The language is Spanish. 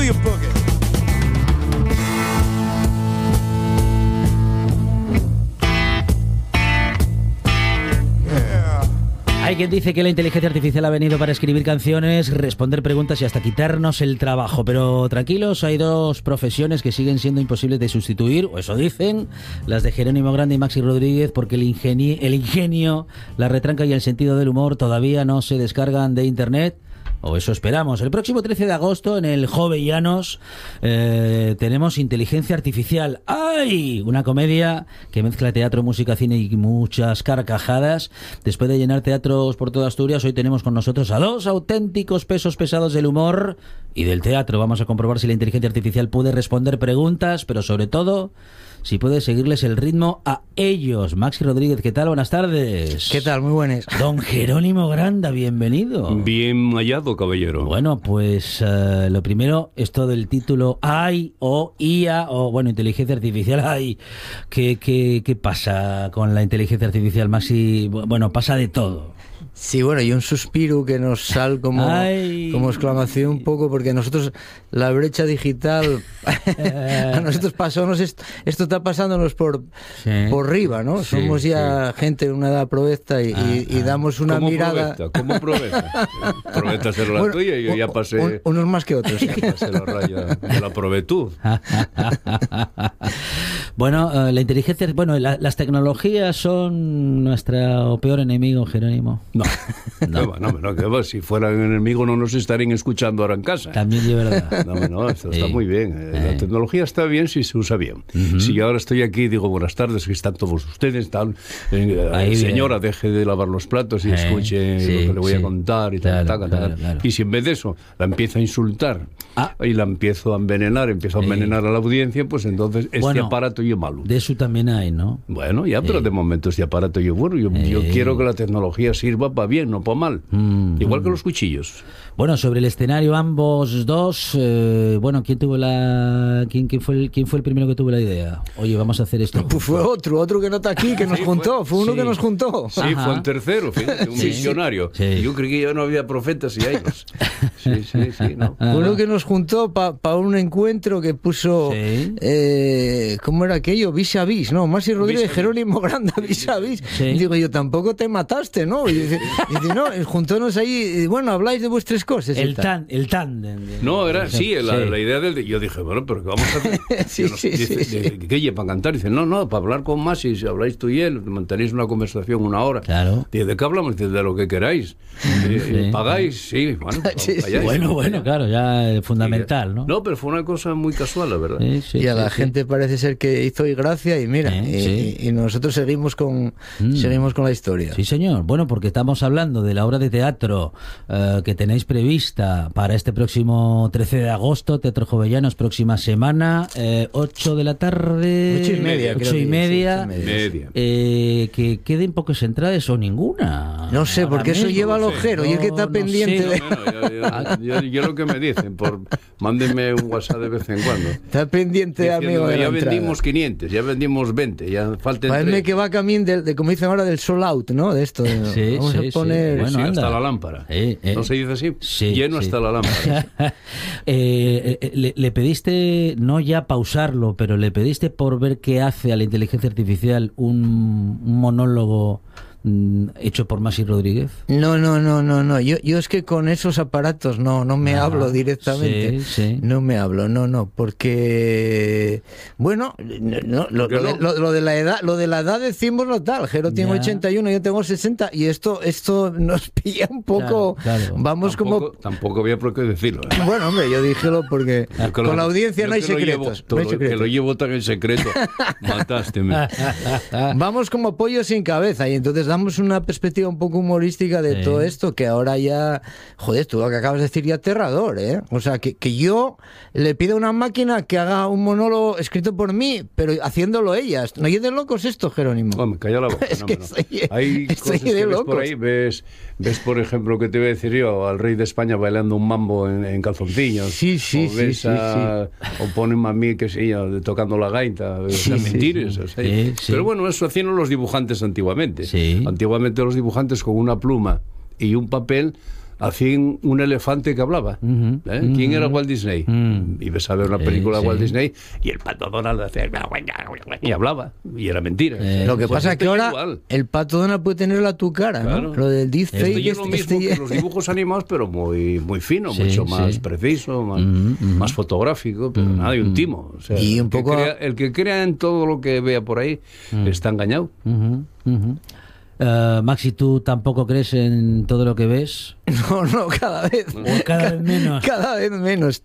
your boogie. Hay quien dice que la inteligencia artificial ha venido para escribir canciones, responder preguntas y hasta quitarnos el trabajo. Pero tranquilos, hay dos profesiones que siguen siendo imposibles de sustituir, o eso dicen, las de Jerónimo Grande y Maxi Rodríguez, porque el ingenio, la retranca y el sentido del humor todavía no se descargan de internet. O eso esperamos. El próximo 13 de agosto en el Jovellanos tenemos Inteligencia Artificial. ¡Ay! Una comedia que mezcla teatro, música, cine y muchas carcajadas. Después de llenar teatros por toda Asturias, hoy tenemos con nosotros a dos auténticos pesos pesados del humor y del teatro. Vamos a comprobar si la inteligencia artificial puede responder preguntas, pero sobre todo si puede seguirles el ritmo a ellos. Maxi Rodríguez, ¿qué tal? Buenas tardes. ¿Qué tal? Muy buenas. Don Jerónimo Granda, bienvenido. Bien hallado, caballero. Bueno, pues lo primero, esto del título AI o IA o, bueno, inteligencia artificial AI. ¿Qué pasa con la inteligencia artificial, Maxi? Bueno, pasa de todo. Sí, bueno, y un suspiro que nos sal como exclamación un poco, porque a nosotros la brecha digital, a nosotros pasamos esto está pasándonos por arriba, ¿no? Sí, somos ya gente de una edad provecta y damos una ¿Cómo mirada... ¿Cómo provecta? Provecta será la tuya y yo ya pasé... Unos más que otros. Ya pasé la raya de la provetud. Bueno, la inteligencia... Bueno, las tecnologías son nuestro peor enemigo, Jerónimo. No, que va, si fueran enemigo no nos estarían escuchando ahora en casa. También es verdad. No, esto está muy bien. La tecnología está bien si se usa bien. Si yo ahora estoy aquí y digo buenas tardes, que están todos ustedes, señora, deje de lavar los platos y escuche lo que le voy a contar y tal. Y si en vez de eso la empiezo a insultar y la empiezo a envenenar, a la audiencia, pues entonces este aparato yo malo. De eso también hay, ¿no? Bueno, ya, pero de momento este aparato yo bueno. Yo quiero que la tecnología sirva para bien, no para mal. Igual que los cuchillos. Bueno, sobre el escenario ambos dos, bueno, ¿quién fue el primero que tuvo la idea? Oye, vamos a hacer esto. Pues fue otro que no está aquí, que nos juntó, fue uno que nos juntó. Sí, fue un tercero, fíjate, un visionario. Sí. Yo creí que ya no había profetas y hay dos. Sí, no. Uno que nos juntó para un encuentro que puso, ¿cómo era aquello? Vis a vis, ¿no? Maxi Rodríguez, Jerónimo Granda, vis a vis. Digo, yo tampoco te mataste, ¿no? Y dice, no, juntónos ahí, y bueno, habláis de vuestras cosas. El tándem. No, era, la idea del... Yo dije, bueno, pero ¿qué vamos a hacer? ¿Qué lleva para cantar? Dice, no, para hablar con Maxi, si habláis tú y él, mantenéis una conversación una hora. Claro. Dice, ¿de qué hablamos? Dice, de lo que queráis. ¿Pagáis? Sí, bueno. Bueno, claro, ya es fundamental, ¿no? No, pero fue una cosa muy casual, la verdad. Y a la gente parece ser que hizo hoy gracia y mira, y nosotros seguimos con la historia. Sí, señor. Bueno, porque estamos hablando de la obra de teatro que tenéis prevista para este próximo 13 de agosto, Teatro Jovellanos, próxima semana, 8 de la tarde... 8:30. Que den pocas entradas o ninguna. No sé, porque eso lleva al ojero y el que está pendiente... Yo lo que me dicen, mándenme un WhatsApp de vez en cuando. Está pendiente, amigo. Ya vendimos 500, ya vendimos 20, ya faltan 3. Parece que va camino como dicen ahora, del sold out, ¿no? De esto. Vamos a poner... Bueno, hasta la lámpara. ¿No se dice así? Lleno hasta la lámpara. Le pediste, no ya pausarlo, pero le pediste por ver qué hace a la inteligencia artificial un monólogo hecho por Maxi Rodríguez. No. Yo es que con esos aparatos no me hablo directamente. No me hablo, porque bueno, lo de la edad decimos tal. Jero tiene 81, yo tengo 60 y esto nos pilla un poco. Claro. Vamos tampoco había por qué decirlo. Bueno, hombre, yo díjelo porque con la audiencia no hay secretos. Que lo llevo tan en secreto. Matásteme. Vamos como pollo sin cabeza y entonces damos una perspectiva un poco humorística de todo esto, que ahora ya, joder, tú lo que acabas de decir ya aterrador, ¿eh? O sea, que yo le pido a una máquina que haga un monólogo escrito por mí, pero haciéndolo ellas. ¿No hay de locos esto, Jerónimo? Hombre, calla la boca. Es que hay cosas que ves por ahí, ves, por ejemplo, lo que te voy a decir yo, al rey de España bailando un mambo en calzoncillos. O ponen a mí, que sé yo, tocando la gaita, mentiras. Pero bueno, eso hacían los dibujantes antiguamente. Antiguamente los dibujantes con una pluma y un papel hacían un elefante que hablaba. ¿Quién era Walt Disney? Y ves a ver una película de Walt Disney y el pato Donald hacía y hablaba, y era mentira. Lo que pasa es que ahora el pato Donald puede tenerla a tu cara, claro. ¿no? Lo del deepfake es lo mismo que los dibujos animados, pero muy, muy fino, mucho más preciso, más fotográfico, pero nada, y un timo. O sea, y un poco el que crea en todo lo que vea por ahí está engañado. Maxi, ¿tú tampoco crees en todo lo que ves? No, cada vez. ¿O cada vez menos? Cada vez menos.